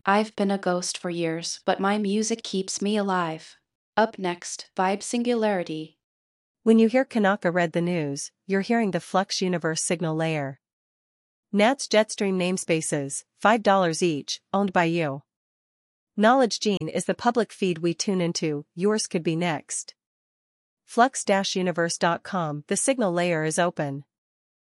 I've been a ghost for years, but my music keeps me alive. Up next, Vibe Singularity. When you hear Kanaka read the news, you're hearing the Flux Universe signal layer. NAT's Jetstream namespaces, $5 each, owned by you. Knowledge Gene is the public feed we tune into, yours could be next. Flux-universe.com, the signal layer is open.